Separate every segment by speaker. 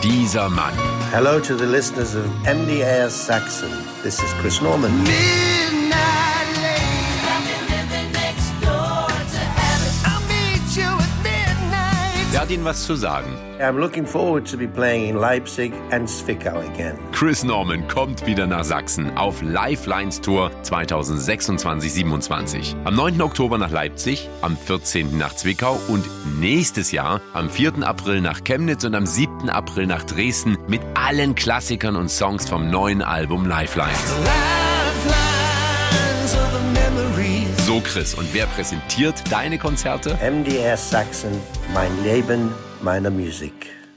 Speaker 1: Dieser Mann.
Speaker 2: Hello to the listeners of MDR Saxon. This is Chris Norman.
Speaker 1: Der hat Ihnen was zu sagen.
Speaker 2: I'm looking forward to be playing in Leipzig and Zwickau again.
Speaker 1: Chris Norman kommt wieder nach Sachsen auf Lifelines Tour 2026-27. Am 9. Oktober nach Leipzig, am 14. nach Zwickau und nächstes Jahr am 4. April nach Chemnitz und am 7. April nach Dresden mit allen Klassikern und Songs vom neuen Album Lifelines. So Chris, und wer präsentiert deine Konzerte?
Speaker 2: MDR Saxon, mein Leben, meine Musik.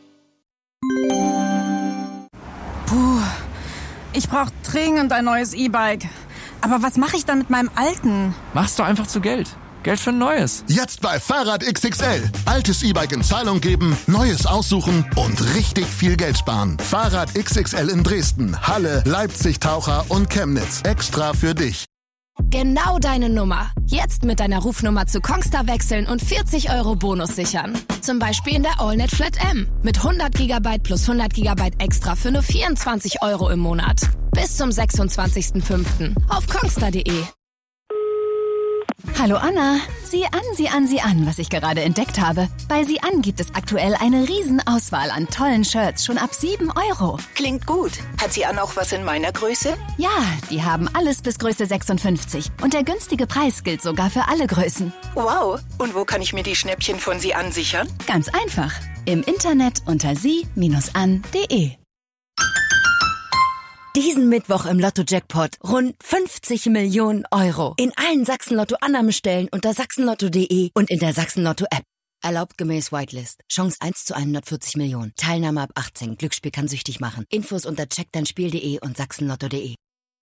Speaker 3: Puh, ich brauche dringend ein neues E-Bike. Aber was mache ich dann mit meinem alten?
Speaker 4: Machst du einfach zu Geld. Geld für ein neues.
Speaker 5: Jetzt bei Fahrrad XXL. Altes E-Bike in Zahlung geben, neues aussuchen und richtig viel Geld sparen. Fahrrad XXL in Dresden, Halle, Leipzig, Taucher und Chemnitz. Extra für dich.
Speaker 6: Genau deine Nummer. Jetzt mit deiner Rufnummer zu Kongstar wechseln und 40 € Bonus sichern. Zum Beispiel in der AllNet Flat M. Mit 100 GB plus 100 GB extra für nur 24 € im Monat. Bis zum 26.05. auf kongstar.de.
Speaker 7: Hallo Anna, sieh an, was ich gerade entdeckt habe. Bei Sieh an gibt es aktuell eine Riesenauswahl an tollen Shirts, schon ab 7 €.
Speaker 8: Klingt gut. Hat Sieh an auch was in meiner Größe?
Speaker 7: Ja, die haben alles bis Größe 56. Und der günstige Preis gilt sogar für alle Größen.
Speaker 8: Wow. Und wo kann ich mir die Schnäppchen von Sieh an sichern?
Speaker 7: Ganz einfach. Im Internet unter sie-an.de.
Speaker 9: Diesen Mittwoch im Lotto-Jackpot rund 50 Millionen €. In allen Sachsen-Lotto-Annahmestellen unter sachsenlotto.de und in der Sachsen-Lotto-App. Erlaubt gemäß Whitelist. Chance 1 zu 140 Millionen. Teilnahme ab 18. Glücksspiel kann süchtig machen. Infos unter checkdeinspiel.de und sachsenlotto.de.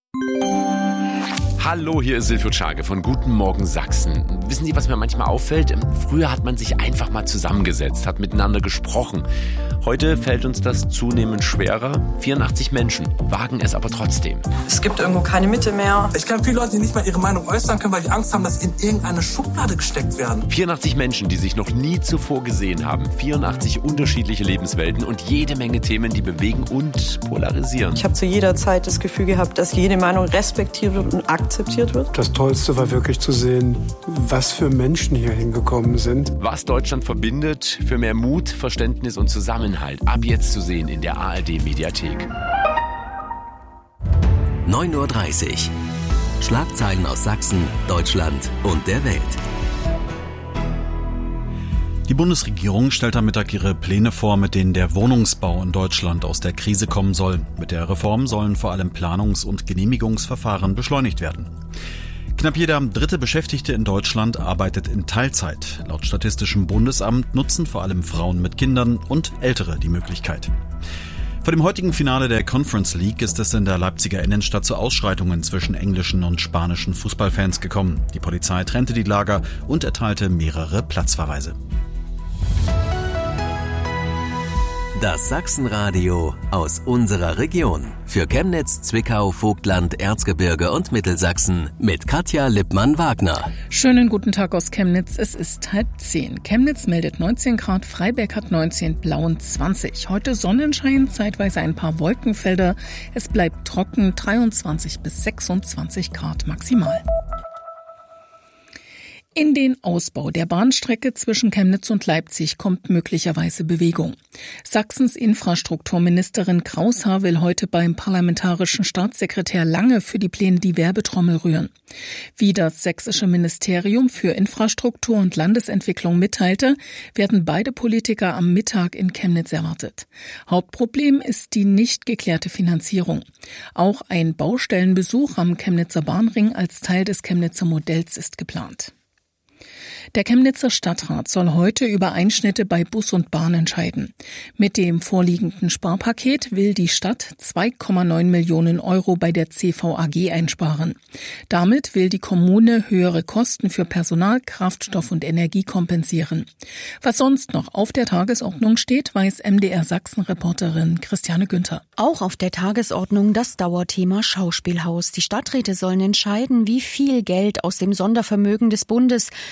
Speaker 1: Hallo, hier ist Silvio Czage von Guten Morgen Sachsen. Wissen Sie, was mir manchmal auffällt? Früher hat man sich einfach mal zusammengesetzt, hat miteinander gesprochen. Heute fällt uns das zunehmend schwerer. 84 Menschen wagen es aber trotzdem.
Speaker 10: Es gibt irgendwo keine Mitte mehr.
Speaker 11: Ich kenne viele Leute, die nicht mal ihre Meinung äußern können, weil die Angst haben, dass sie in irgendeine Schublade gesteckt werden.
Speaker 1: 84 Menschen, die sich noch nie zuvor gesehen haben. 84 unterschiedliche Lebenswelten und jede Menge Themen, die bewegen und polarisieren.
Speaker 10: Ich habe zu jeder Zeit das Gefühl gehabt, dass jede Meinung respektiert wird und akzeptiert wird.
Speaker 12: Das Tollste war wirklich zu sehen, was für Menschen hier hingekommen sind.
Speaker 1: Was Deutschland verbindet, für mehr Mut, Verständnis und Zusammenhalt. Ab jetzt zu sehen in der ARD-Mediathek.
Speaker 13: 9:30 Uhr. Schlagzeilen aus Sachsen, Deutschland und der Welt.
Speaker 14: Die Bundesregierung stellt am Mittag ihre Pläne vor, mit denen der Wohnungsbau in Deutschland aus der Krise kommen soll. Mit der Reform sollen vor allem Planungs- und Genehmigungsverfahren beschleunigt werden. Knapp jeder dritte Beschäftigte in Deutschland arbeitet in Teilzeit. Laut Statistischem Bundesamt nutzen vor allem Frauen mit Kindern und Ältere die Möglichkeit. Vor dem heutigen Finale der Conference League ist es in der Leipziger Innenstadt zu Ausschreitungen zwischen englischen und spanischen Fußballfans gekommen. Die Polizei trennte die Lager und erteilte mehrere Platzverweise.
Speaker 13: Das Sachsenradio aus unserer Region. Für Chemnitz, Zwickau, Vogtland, Erzgebirge und Mittelsachsen mit Katja Lippmann-Wagner.
Speaker 15: Schönen guten Tag aus Chemnitz. Es ist 9:30. Chemnitz meldet 19 Grad, Freiberg hat 19, Plauen 20. Heute Sonnenschein, zeitweise ein paar Wolkenfelder. Es bleibt trocken, 23 bis 26 Grad maximal. In den Ausbau der Bahnstrecke zwischen Chemnitz und Leipzig kommt möglicherweise Bewegung. Sachsens Infrastrukturministerin Kraushaar will heute beim parlamentarischen Staatssekretär Lange für die Pläne die Werbetrommel rühren. Wie das sächsische Ministerium für Infrastruktur und Landesentwicklung mitteilte, werden beide Politiker am Mittag in Chemnitz erwartet. Hauptproblem ist die nicht geklärte Finanzierung. Auch ein Baustellenbesuch am Chemnitzer Bahnring als Teil des Chemnitzer Modells ist geplant. Der Chemnitzer Stadtrat soll heute über Einschnitte bei Bus und Bahn entscheiden. Mit dem vorliegenden Sparpaket will die Stadt 2,9 Millionen € bei der CVAG einsparen. Damit will die Kommune höhere Kosten für Personal, Kraftstoff und Energie kompensieren. Was sonst noch auf der Tagesordnung steht, weiß MDR Sachsen-Reporterin Christiane Günther.
Speaker 16: Auch auf der Tagesordnung das Dauerthema Schauspielhaus. Die Stadträte sollen entscheiden, wie viel Geld aus dem Sondervermögen des Bundes für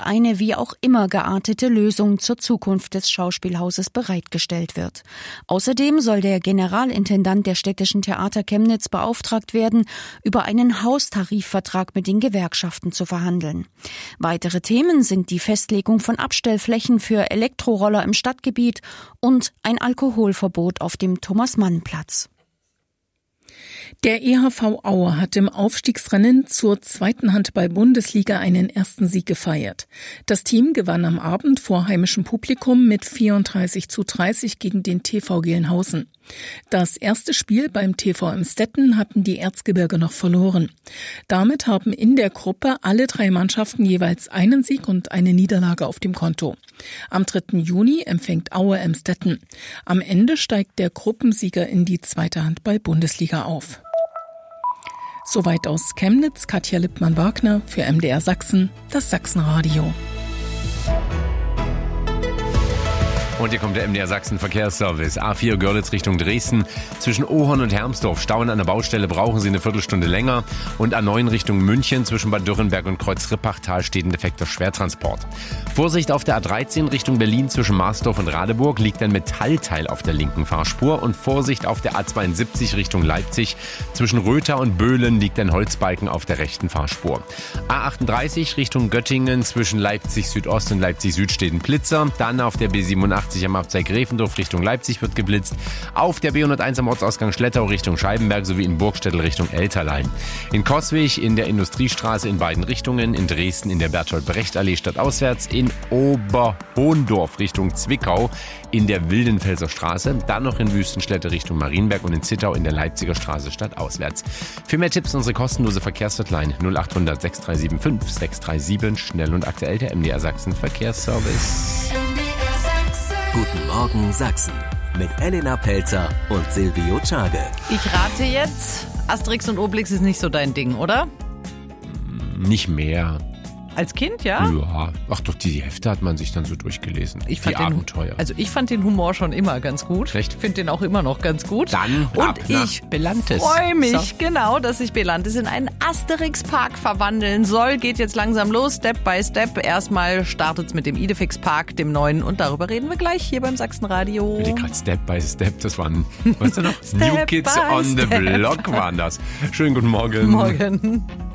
Speaker 16: oder eine wie auch immer geartete Lösung zur Zukunft des Schauspielhauses bereitgestellt wird. Außerdem soll der Generalintendant der Städtischen Theater Chemnitz beauftragt werden, über einen Haustarifvertrag mit den Gewerkschaften zu verhandeln. Weitere Themen sind die Festlegung von Abstellflächen für Elektroroller im Stadtgebiet und ein Alkoholverbot auf dem Thomas-Mann-Platz.
Speaker 15: Der EHV Aue hat im Aufstiegsrennen zur zweiten Handball-Bundesliga einen ersten Sieg gefeiert. Das Team gewann am Abend vor heimischem Publikum mit 34:30 gegen den TV Gelnhausen. Das erste Spiel beim TV Emstetten hatten die Erzgebirge noch verloren. Damit haben in der Gruppe alle 3 Mannschaften jeweils einen Sieg und eine Niederlage auf dem Konto. Am 3. Juni empfängt Aue Emstetten. Am Ende steigt der Gruppensieger in die zweite Handball-Bundesliga auf. Soweit aus Chemnitz, Katja Lippmann-Wagner für MDR Sachsen, das Sachsenradio.
Speaker 1: Und hier kommt der MDR Sachsen Verkehrsservice. A4 Görlitz Richtung Dresden. Zwischen Ohorn und Hermsdorf Stauen an der Baustelle, brauchen Sie eine Viertelstunde länger. Und A9 Richtung München zwischen Bad Dürrenberg und Kreuz-Rippachtal steht ein defekter Schwertransport. Vorsicht auf der A13 Richtung Berlin zwischen Marsdorf und Radeburg liegt ein Metallteil auf der linken Fahrspur. Und Vorsicht auf der A72 Richtung Leipzig. Zwischen Röther und Böhlen liegt ein Holzbalken auf der rechten Fahrspur. A38 Richtung Göttingen zwischen Leipzig Südost und Leipzig Süd steht ein Blitzer. Dann auf der B87 am Abzweig Gräfendorf Richtung Leipzig wird geblitzt. Auf der B101 am Ortsausgang Schlettau Richtung Scheibenberg sowie in Burgstädtel Richtung Elterlein. In Coswig in der Industriestraße in beiden Richtungen. In Dresden in der Bertolt-Brecht-Allee stadtauswärts. In Oberhohndorf Richtung Zwickau in der Wildenfelser Straße. Dann noch in Wüstenstädte Richtung Marienberg und in Zittau in der Leipziger Straße stadtauswärts. Für mehr Tipps unsere kostenlose Verkehrshotline 0800 6375 637. Schnell und aktuell der MDR Sachsen Verkehrsservice.
Speaker 13: Guten Morgen Sachsen mit Elena Pelzer und Silvio Czage.
Speaker 17: Ich rate jetzt, Asterix und Obelix ist nicht so dein Ding, oder?
Speaker 1: Nicht mehr.
Speaker 17: Als Kind, ja?
Speaker 1: Ja. Ach doch, die Hefte hat man sich dann so durchgelesen. Ich fand den
Speaker 17: Humor schon immer ganz gut.
Speaker 1: Echt?
Speaker 17: Finde den auch immer noch ganz gut.
Speaker 1: Dann
Speaker 17: und ich
Speaker 1: Belantes.
Speaker 17: freue mich, genau, dass sich Belantes in einen Asterix-Park verwandeln soll. Geht jetzt langsam los, Step by Step. Erstmal startet's mit dem Idefix-Park, dem neuen. Und darüber reden wir gleich hier beim Sachsenradio.
Speaker 1: Gerade Step by Step, das waren, weißt du noch? New Kids on the Block waren das. Schönen guten Morgen.
Speaker 17: Morgen.